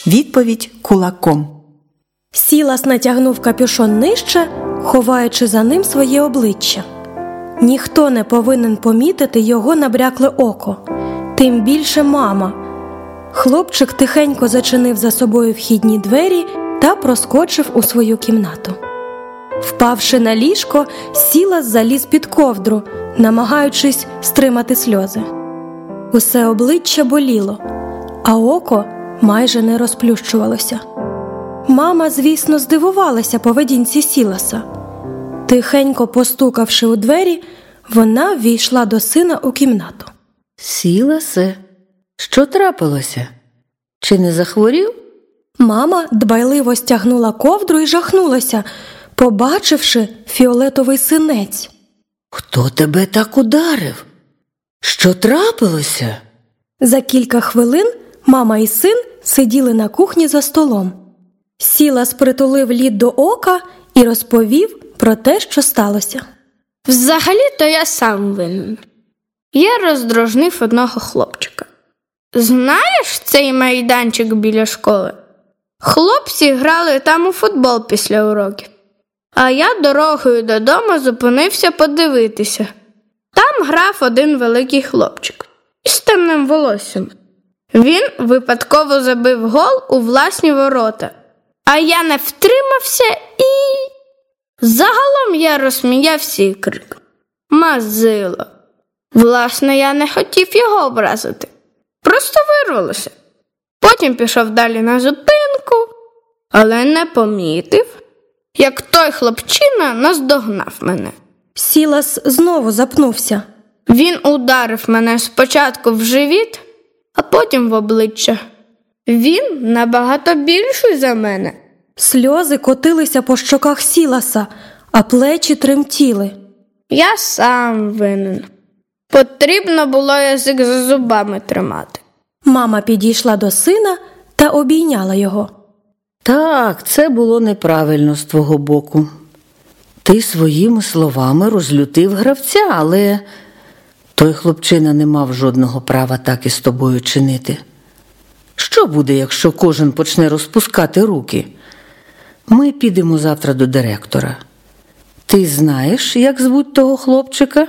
Відповідь кулаком. Сілас натягнув капюшон нижче, ховаючи за ним своє обличчя. Ніхто не повинен помітити його набрякле око, тим більше мама. Хлопчик тихенько зачинив за собою вхідні двері та проскочив у свою кімнату. Впавши на ліжко, Сілас заліз під ковдру, намагаючись стримати сльози. Усе обличчя боліло, а око майже не розплющувалося. Мама, звісно, здивувалася поведінці Сіласа. Тихенько постукавши у двері, вона ввійшла до сина у кімнату. «Сіласе, що трапилося? Чи не захворів?» Мама дбайливо стягнула ковдру і жахнулася, побачивши фіолетовий синець. «Хто тебе так ударив? Що трапилося?» За кілька хвилин мама і син сиділи на кухні за столом. Сілас притулив лід до ока і розповів про те, що сталося. Взагалі-то я сам винен. Я роздражнив одного хлопчика. Знаєш цей майданчик біля школи? Хлопці грали там у футбол після уроків. А я дорогою додому зупинився подивитися. Там грав один великий хлопчик із темним волоссям. Він випадково забив гол у власні ворота. А я не втримався і... Загалом я розсміявся і крикнув: «Мазило!» Власне, я не хотів його образити. Просто вирвалося. Потім пішов далі на зупинку, але не помітив, як той хлопчина наздогнав мене. Сілас знову запнувся. Він ударив мене спочатку в живіт, а потім в обличчя. Він набагато більший за мене. Сльози котилися по щоках Сіласа, а плечі тремтіли. Я сам винен. Потрібно було язик за зубами тримати. Мама підійшла до сина та обійняла його. «Так, це було неправильно з твого боку. Ти своїми словами розлютив гравця, але той хлопчина не мав жодного права так із тобою чинити. Що буде, якщо кожен почне розпускати руки? Ми підемо завтра до директора. Ти знаєш, як звуть того хлопчика?»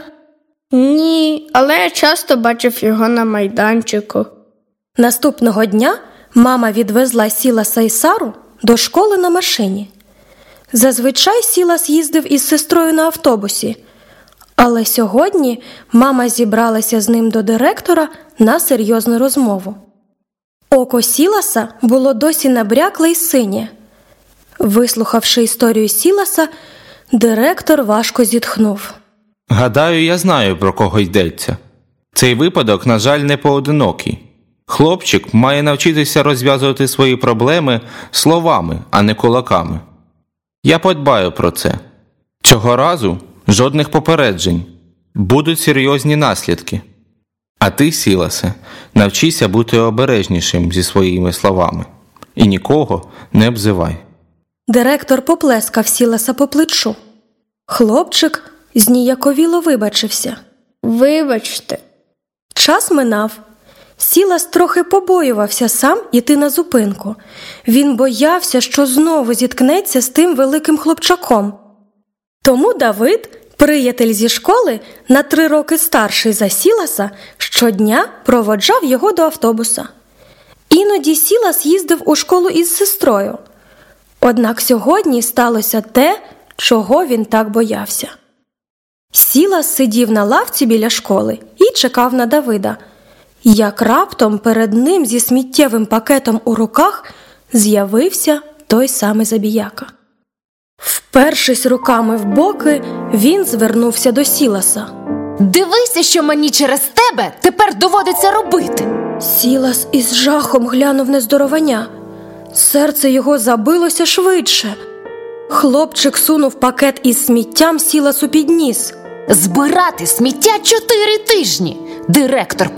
Ні, але я часто бачив його на майданчику. Наступного дня мама відвезла Сіласа і Сару до школи на машині. Зазвичай Сілас їздив із сестрою на автобусі, але сьогодні мама зібралася з ним до директора на серйозну розмову. Око Сіласа було досі набрякле й синє. Вислухавши історію Сіласа, директор важко зітхнув. Гадаю, я знаю, про кого йдеться. Цей випадок, на жаль, не поодинокий. Хлопчик має навчитися розв'язувати свої проблеми словами, а не кулаками. Я подбаю про це. Цього разу жодних попереджень. Будуть серйозні наслідки. А ти, Сіласе, навчися бути обережнішим зі своїми словами. І нікого не обзивай. Директор поплескав Сіласа по плечу. Хлопчик зніяковіло вибачився. Вибачте. Час минав. Сілас трохи побоювався сам іти на зупинку. Він боявся, що знову зіткнеться з тим великим хлопчаком. Тому Давид, приятель зі школи, на 3 роки старший за Сіласа, щодня проводжав його до автобуса. Іноді Сілас їздив у школу із сестрою. Однак сьогодні сталося те, чого він так боявся. Сілас сидів на лавці біля школи і чекав на Давида. Як раптом перед ним зі сміттєвим пакетом у руках з'явився той самий забіяка. Впершись руками в боки, він звернувся до Сіласа. «Дивися, що мені через тебе тепер доводиться робити!» Сілас із жахом глянув на здоровання. Серце його забилося швидше. Хлопчик сунув пакет із сміттям Сіласу під ніс. «Збирати сміття 4 тижні! Директор